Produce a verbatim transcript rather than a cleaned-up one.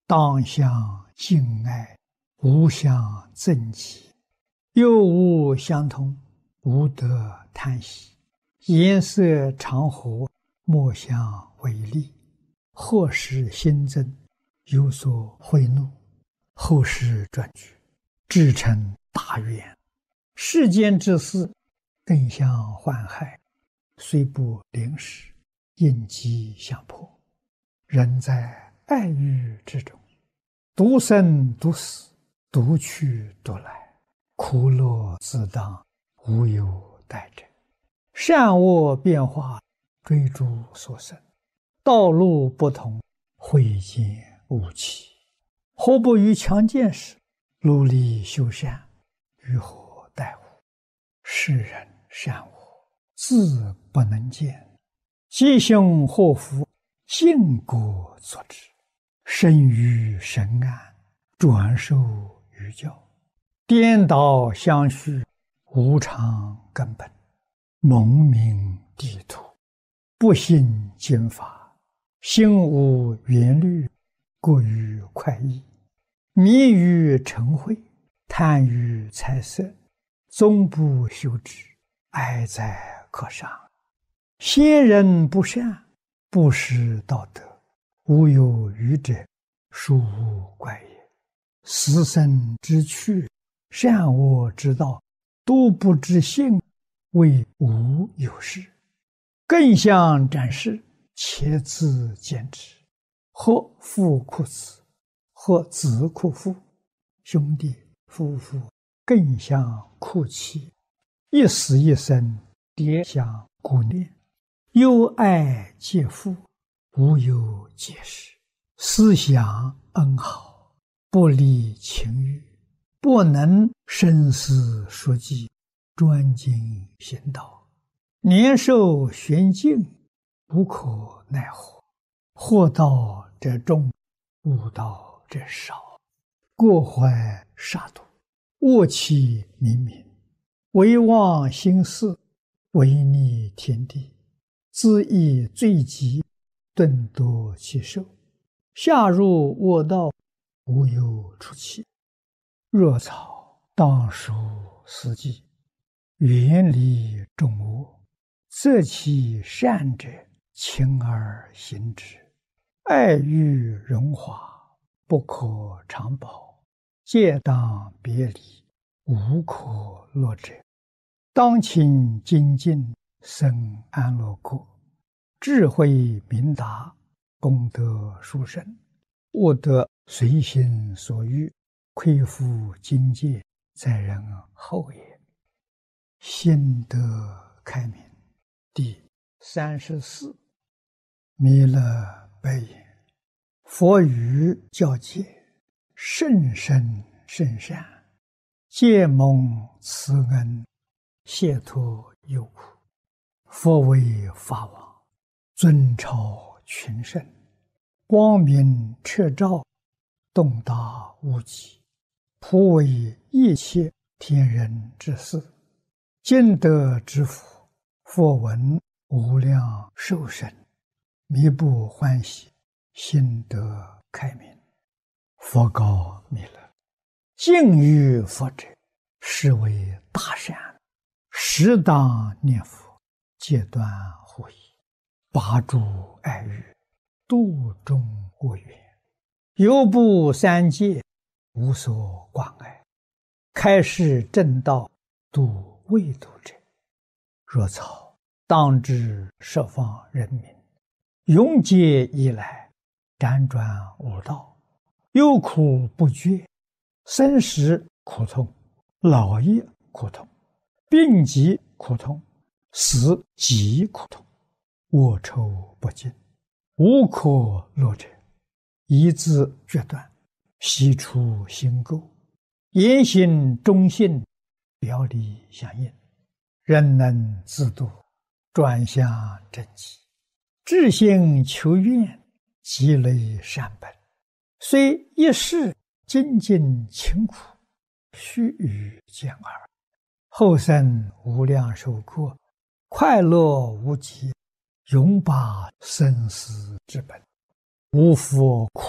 当相敬爱，无相憎忌，又无相通，无得叹息。颜色常和，莫相违逆。或使新增，有所贿赂，后世转举，至成大愿。世间之事，更相患害，虽不临时，应机相迫。人在爱欲之中，独生独死，独去独来，苦乐自当，无有待者。善恶变化，追逐所生，道路不同，慧见无期。何不于强健时，努力修善，于何待乎？世人善恶，自不能见，吉凶祸福，尽果作之。生于神安，转受于教，颠倒相续，无常根本。蒙明地土，不信经法，心无缘虑，过于快意，迷于嗔恚，贪于财色，终不修之，哀哉可伤。先人不善，不识道德，无有余者，殊无怪也。死生之趣，善恶之道，都不知性，谓无有事。更相展示，且自见之。或父哭子，或子哭父，兄弟夫妇更相哭泣，一死一生，迭相顾念。忧爱皆父，无有解释。思想恩好，不离情欲，不能深思熟记，专精行道。年寿玄境，无可奈何。祸道者众，悟道者少。过怀杀戮，恶气冥冥，唯忘心事，违逆天地，自意罪极，顿夺其寿。下入恶道，无有出期。若草当属四季，远离众恶，择其善者，勤而行之。爱欲荣华，不可长保，戒当别离，无可乐者。当勤精进，生安乐国。智慧明达，功德殊胜。悟得随心所欲，亏负境界，在人后也。心得开明。第三十四。弥勒白言：佛语教戒，甚深甚善，皆蒙慈恩，解脱忧苦。佛为法王，尊超群圣，光明彻照，洞达无极，普为一切天人之事。今得之福，佛闻无量寿生，弥不欢喜，心得开明。佛告弥勒：敬于佛者，是为大善，适当念佛，戒断护疑，拔诸爱欲，度众恶缘，犹不三界，无所关爱，开示正道，度未度者。若草当知十方人民，永劫以来，辗转无道，忧苦不绝，生死苦痛，老业苦痛，病疾苦痛，死极苦痛，恶臭不尽，无可乐者。一字决断，悉出心垢，言行忠信，表里相应，人能自度，转向正极，至心求愿，积累善本，虽一世精进勤苦，须臾见耳，后生无量寿过，快乐无极，永拔生死之本。无佛苦